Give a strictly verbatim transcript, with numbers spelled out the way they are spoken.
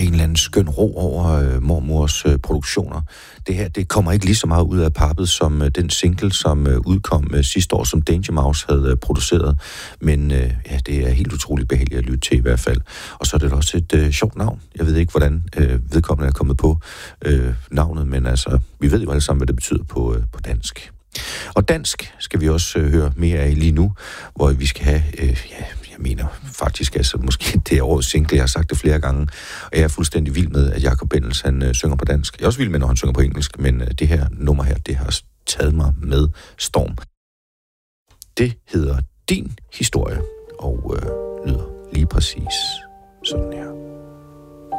en eller anden skøn ro over øh, mormors øh, produktioner. Det her, det kommer ikke lige så meget ud af pappet som øh, den single, som øh, udkom øh, sidste år, som Danger Mouse havde øh, produceret. Men øh, ja, det er helt utroligt behageligt at lytte til i hvert fald. Og så er det også et øh, sjovt navn. Jeg ved ikke, hvordan øh, vedkommende er kommet på øh, navnet, men altså, vi ved jo alle sammen, hvad det betyder på, øh, på dansk. Og dansk skal vi også øh, høre mere af lige nu, hvor vi skal have, øh, ja, jeg mener faktisk, altså måske det er årets single, jeg har sagt det flere gange, og jeg er fuldstændig vild med, at Jakob Bendels, han øh, synger på dansk. Jeg er også vild med, når han synger på engelsk, men øh, det her nummer her, det har taget mig med storm. Det hedder Din Historie, og øh, lyder lige præcis sådan her.